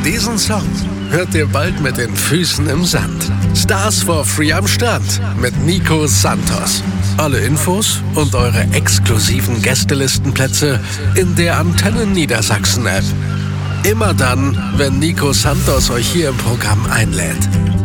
Diesen Song hört ihr bald mit den Füßen im Sand. Stars for Free am Start mit Nico Santos. Alle Infos und eure exklusiven Gästelistenplätze in der Antenne Niedersachsen App. Immer dann, wenn Nico Santos euch hier im Programm einlädt.